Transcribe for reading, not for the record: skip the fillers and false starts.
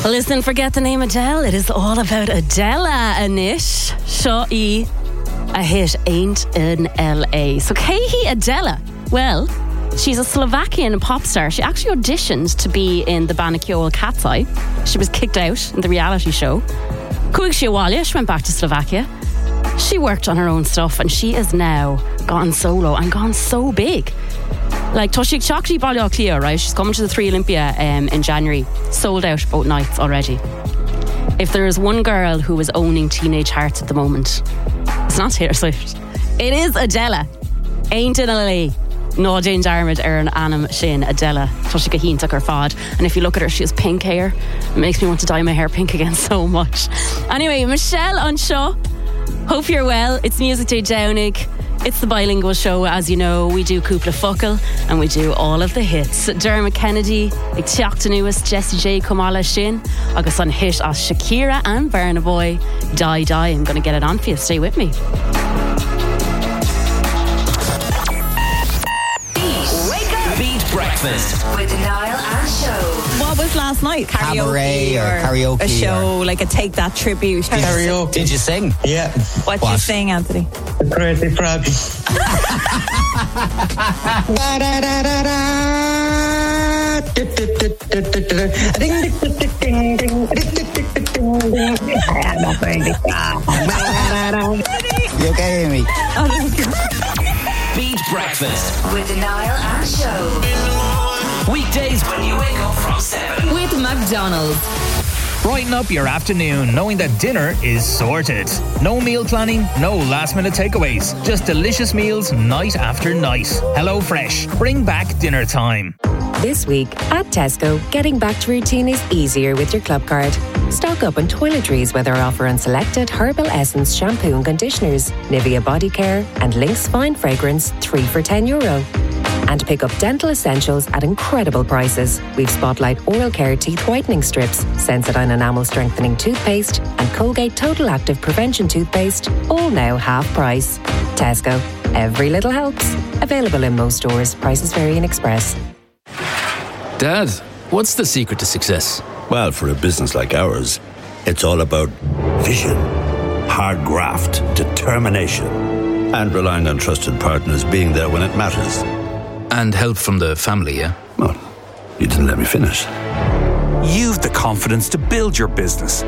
Listen, forget the name Adele. It is all about Adela Anish. Sha'i a hit ain't in LA. So Kehi Adela, well, she's a Slovakian pop star. She actually auditioned to be in the Bannakyol Cat's Eye. She was kicked out in the reality show. Kuig Shiawalia, she went back to Slovakia. She worked on her own stuff and she is now gone solo and gone so big. Like Toshik Chakri Balio Cleo, right? She's coming to the 3 Olympia in January. Sold out both nights already. If there is one girl who is owning teenage hearts at the moment, it's not Taylor Swift. It is Adela. Ain't in LA. No Jane Darmid an Anam Shin Adela. Toshik Kaheen took her fad. And if you look at her, she has pink hair. It makes me want to dye my hair pink again so much. Anyway, Michelle on show. Hope you're well. It's Music Day Downig. It's the bilingual show, as you know. We do Cúpla Focal and we do all of the hits. Dermot Kennedy, ag teachta nuas, Jessie J Kamala Shin, agus on hit as Shakira and Burna Boy, Die Die. I'm going to get it on for you. Stay with me. Beat Breakfast with Niall and Show. What was last night? Cabaret or karaoke a show, like a Take That tribute. Karaoke. Did you sing? Yeah. What did you sing, Anthony? The Crazy Frog. You okay, Amy? Beat Breakfast With Niall and Show. weekdays when you wake up from 7 with McDonald's. Brighten up your afternoon knowing that dinner is sorted. No meal planning, no last minute takeaways. Just delicious meals night after night. HelloFresh. Bring back dinner time. This week at Tesco, getting back to routine is easier with your club card. Stock up on toiletries with our offer on selected Herbal Essence shampoo and conditioners, Nivea body care and Lynx fine fragrance 3 for €10. And pick up dental essentials at incredible prices. We've Spotlight oral care teeth whitening strips, Sensodyne enamel strengthening toothpaste and Colgate Total Active Prevention toothpaste, all now half price. Tesco. Every little helps. Available in most stores. Prices vary in Express. Dad, what's the secret to success? Well, for a business like ours, it's all about vision, hard graft, determination, and relying on trusted partners being there when it matters. And help from the family, yeah? Well, you didn't let me finish. You've the confidence to build your business.